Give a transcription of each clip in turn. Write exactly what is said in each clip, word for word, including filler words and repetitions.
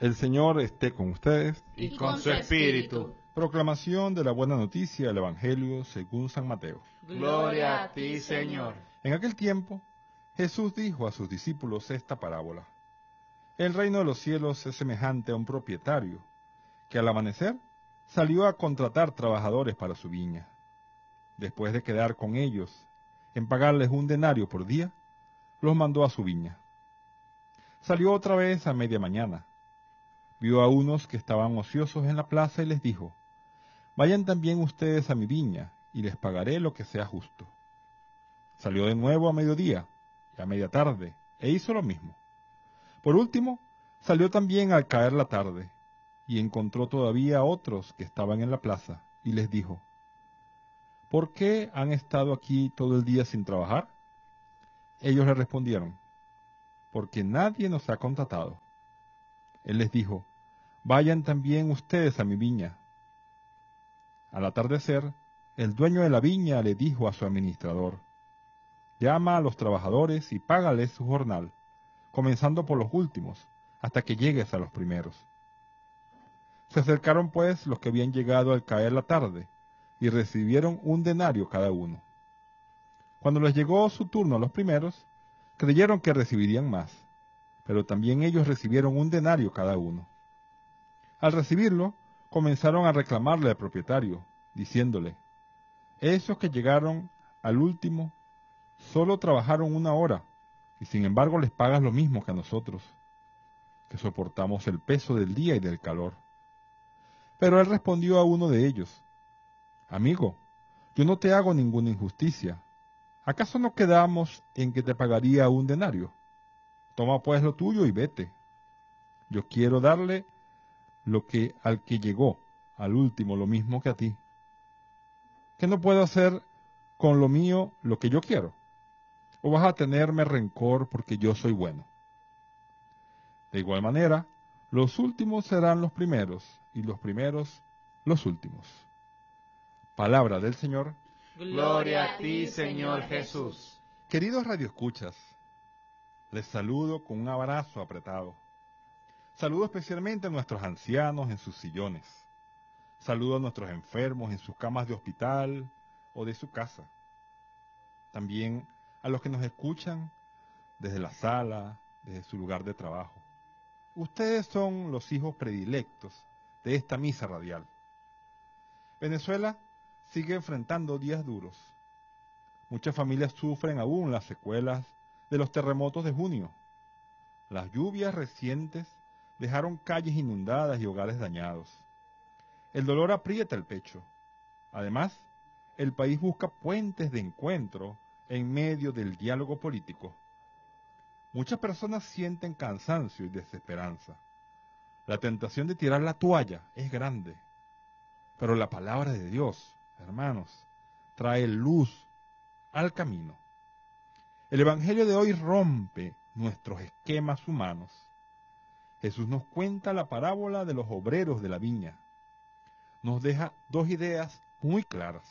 El Señor esté con ustedes. Y con su espíritu. Proclamación de la buena noticia del Evangelio según San Mateo. Gloria a ti, Señor. En aquel tiempo, Jesús dijo a sus discípulos esta parábola. El reino de los cielos es semejante a un propietario, que al amanecer salió a contratar trabajadores para su viña. Después de quedar con ellos, en pagarles un denario por día, los mandó a su viña. Salió otra vez a media mañana. Vio a unos que estaban ociosos en la plaza y les dijo, vayan también ustedes a mi viña, y les pagaré lo que sea justo. Salió de nuevo a mediodía, y a media tarde, e hizo lo mismo. Por último, salió también al caer la tarde, y encontró todavía otros que estaban en la plaza, y les dijo, ¿por qué han estado aquí todo el día sin trabajar? Ellos le respondieron, porque nadie nos ha contratado. Él les dijo, vayan también ustedes a mi viña. Al atardecer, el dueño de la viña le dijo a su administrador, llama a los trabajadores y págales su jornal, comenzando por los últimos, hasta que llegues a los primeros. Se acercaron pues los que habían llegado al caer la tarde, y recibieron un denario cada uno. Cuando les llegó su turno a los primeros, creyeron que recibirían más, pero también ellos recibieron un denario cada uno. Al recibirlo, comenzaron a reclamarle al propietario, diciéndole, esos que llegaron al último solo trabajaron una hora, y sin embargo les pagas lo mismo que a nosotros, que soportamos el peso del día y del calor. Pero él respondió a uno de ellos, amigo, yo no te hago ninguna injusticia. ¿Acaso no quedamos en que te pagaría un denario? Toma pues lo tuyo y vete. Yo quiero darle lo que al que llegó, al último, lo mismo que a ti. ¿Qué no puedo hacer con lo mío lo que yo quiero? ¿O vas a tenerme rencor porque yo soy bueno? De igual manera, los últimos serán los primeros, y los primeros los últimos. Palabra del Señor. Gloria a ti, Señor Jesús. Queridos radioescuchas, les saludo con un abrazo apretado. Saludo especialmente a nuestros ancianos en sus sillones. Saludo a nuestros enfermos en sus camas de hospital o de su casa. También a los que nos escuchan desde la sala, desde su lugar de trabajo. Ustedes son los hijos predilectos de esta misa radial. Venezuela sigue enfrentando días duros. Muchas familias sufren aún las secuelas de los terremotos de junio. Las lluvias recientes dejaron calles inundadas y hogares dañados. El dolor aprieta el pecho. Además, el país busca puentes de encuentro en medio del diálogo político. Muchas personas sienten cansancio y desesperanza. La tentación de tirar la toalla es grande. Pero la palabra de Dios, hermanos, trae luz al camino. El Evangelio de hoy rompe nuestros esquemas humanos. Jesús nos cuenta la parábola de los obreros de la viña. Nos deja dos ideas muy claras.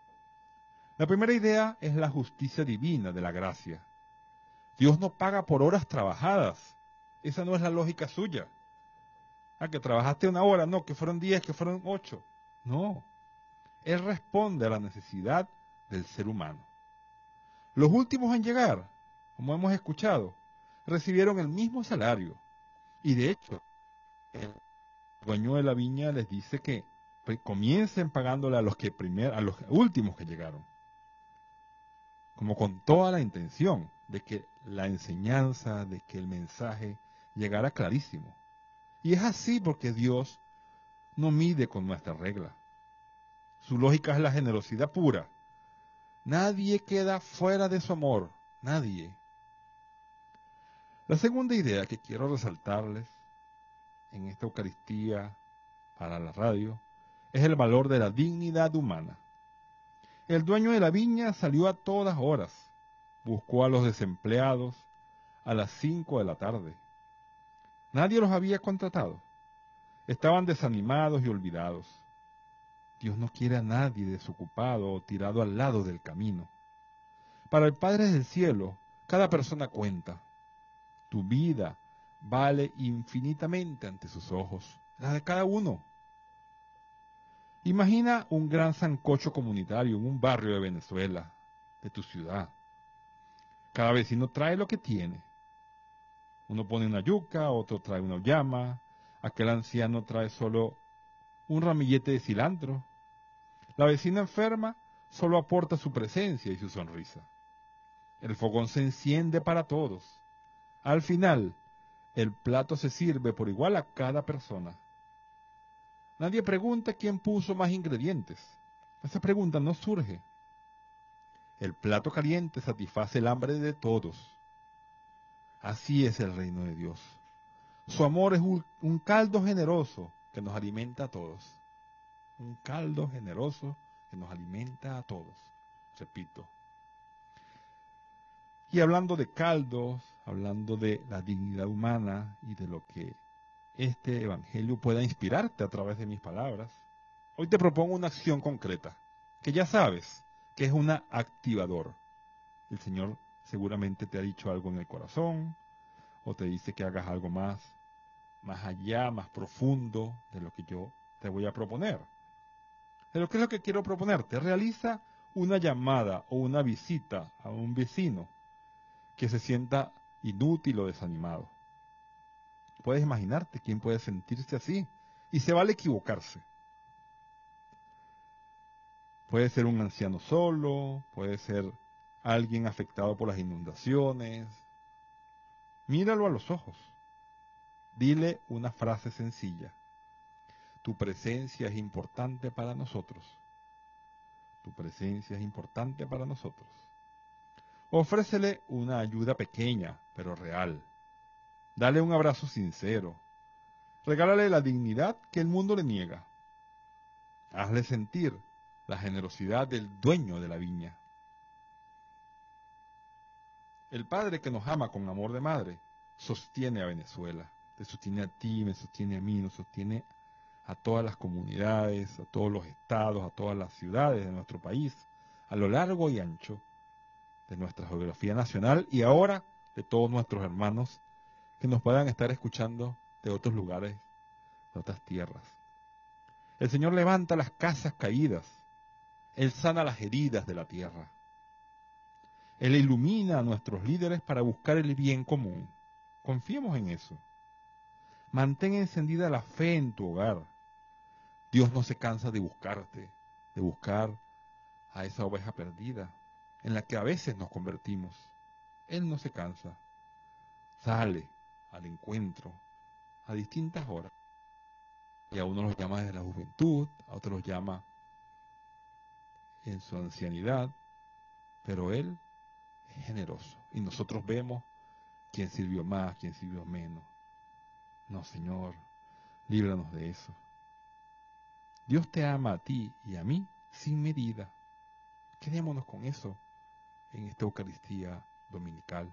La primera idea es la justicia divina de la gracia. Dios no paga por horas trabajadas. Esa no es la lógica suya. Ah, que trabajaste una hora, no, que fueron diez, que fueron ocho. No. Él responde a la necesidad del ser humano. Los últimos en llegar, como hemos escuchado, recibieron el mismo salario. Y de hecho, el dueño de la viña les dice que comiencen pagándole a los que primer, a los últimos que llegaron. Como con toda la intención de que la enseñanza, de que el mensaje llegara clarísimo. Y es así porque Dios no mide con nuestra regla. Su lógica es la generosidad pura. Nadie queda fuera de su amor, nadie. La segunda idea que quiero resaltarles en esta Eucaristía para la radio es el valor de la dignidad humana. El dueño de la viña salió a todas horas, buscó a los desempleados a las cinco de la tarde. Nadie los había contratado. Estaban desanimados y olvidados. Dios no quiere a nadie desocupado o tirado al lado del camino. Para el Padre del Cielo, cada persona cuenta. Tu vida vale infinitamente ante sus ojos, la de cada uno. Imagina un gran sancocho comunitario en un barrio de Venezuela, de tu ciudad. Cada vecino trae lo que tiene. Uno pone una yuca, otro trae una llama, aquel anciano trae solo un ramillete de cilantro. La vecina enferma solo aporta su presencia y su sonrisa. El fogón se enciende para todos. Al final, el plato se sirve por igual a cada persona. Nadie pregunta quién puso más ingredientes. Esa pregunta no surge. El plato caliente satisface el hambre de todos. Así es el reino de Dios. Su amor es un, un caldo generoso que nos alimenta a todos. Un caldo generoso que nos alimenta a todos. Repito. Y hablando de caldos, hablando de la dignidad humana y de lo que este evangelio pueda inspirarte a través de mis palabras, hoy te propongo una acción concreta, que ya sabes que es un activador. El Señor seguramente te ha dicho algo en el corazón, o te dice que hagas algo más, más allá, más profundo de lo que yo te voy a proponer. Pero ¿qué es lo que quiero proponerte? Realiza una llamada o una visita a un vecino que se sienta inútil o desanimado. Puedes imaginarte quién puede sentirse así, y se vale equivocarse. Puede ser un anciano solo, puede ser alguien afectado por las inundaciones. Míralo a los ojos. Dile una frase sencilla. Tu presencia es importante para nosotros. Tu presencia es importante para nosotros. Ofrécele una ayuda pequeña, pero real. Dale un abrazo sincero. Regálale la dignidad que el mundo le niega. Hazle sentir la generosidad del dueño de la viña. El Padre que nos ama con amor de madre sostiene a Venezuela. Te sostiene a ti, me sostiene a mí, nos sostiene a todas las comunidades, a todos los estados, a todas las ciudades de nuestro país, a lo largo y ancho de nuestra geografía nacional y ahora de todos nuestros hermanos que nos puedan estar escuchando de otros lugares, de otras tierras. El Señor levanta las casas caídas. Él sana las heridas de la tierra. Él ilumina a nuestros líderes para buscar el bien común. Confiemos en eso. Mantén encendida la fe en tu hogar. Dios no se cansa de buscarte, de buscar a esa oveja perdida, en la que a veces nos convertimos. Él no se cansa. Sale al encuentro a distintas horas. Y a uno los llama desde la juventud, a otros los llama en su ancianidad, pero Él es generoso. Y nosotros vemos quién sirvió más, quién sirvió menos. No, Señor, líbranos de eso. Dios te ama a ti y a mí sin medida. Quedémonos con eso en esta Eucaristía dominical.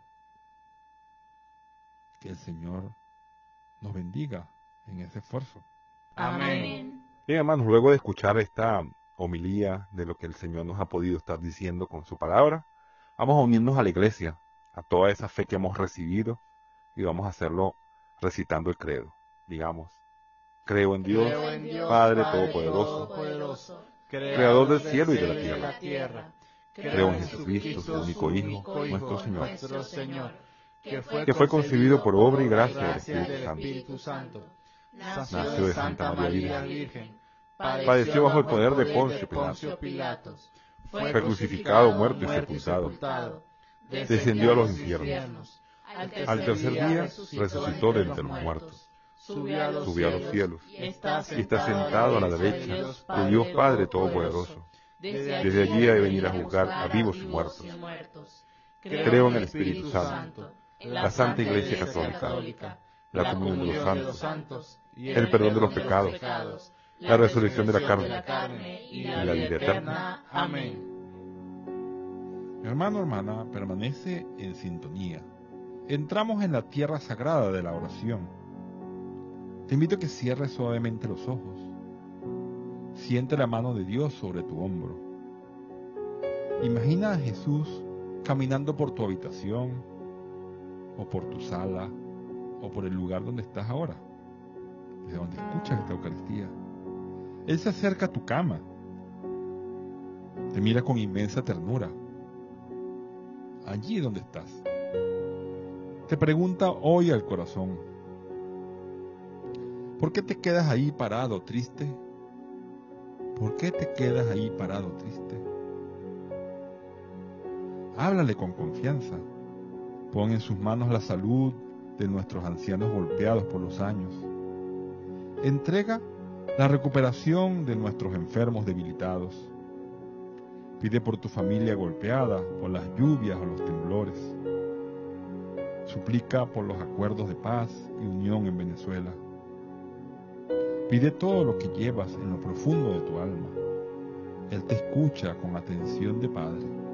Que el Señor nos bendiga en ese esfuerzo. Amén. Bien, hermanos, luego de escuchar esta homilía de lo que el Señor nos ha podido estar diciendo con su palabra, vamos a unirnos a la iglesia, a toda esa fe que hemos recibido, y vamos a hacerlo recitando el credo. Digamos, creo en Dios, Creo en Dios, Padre Padre Todopoderoso, Todopoderoso, Creador del cielo y de la cielo tierra. tierra. Creo en Jesucristo, su único Hijo, nuestro Señor, nuestro Señor, que que fue concebido por obra y gracia del gracia Espíritu del Santo. Espíritu Santo. Nació de Santa María Virgen. Padeció bajo el poder de Poncio Pilatos. Fue crucificado, muerto y sepultado. Descendió a los infiernos. Al tercer día resucitó de entre los muertos. Subió a los Subió a los cielos. Y está Y está sentado a la derecha de Dios Padre Todopoderoso. Desde allí ha de venir a juzgar a vivos y muertos. Creo en el Espíritu Santo, la Santa Iglesia Católica, la comunión de los santos, el perdón de los pecados, la resurrección de la carne y la vida eterna. Amén. Hermano, hermana, permanece en sintonía. Entramos en la tierra sagrada de la oración. Te invito a que cierres suavemente los ojos. Siente la mano de Dios sobre tu hombro. Imagina a Jesús caminando por tu habitación, o por tu sala, o por el lugar donde estás ahora, desde donde escuchas esta Eucaristía. Él se acerca a tu cama, te mira con inmensa ternura, allí donde estás. Te pregunta hoy al corazón: ¿por qué te quedas ahí parado triste? ¿Por qué te quedas ahí parado triste? Háblale con confianza. Pon en sus manos la salud de nuestros ancianos golpeados por los años. Entrega la recuperación de nuestros enfermos debilitados. Pide por tu familia golpeada por las lluvias o los temblores. Suplica por los acuerdos de paz y unión en Venezuela. Pide todo lo que llevas en lo profundo de tu alma. Él te escucha con atención de padre.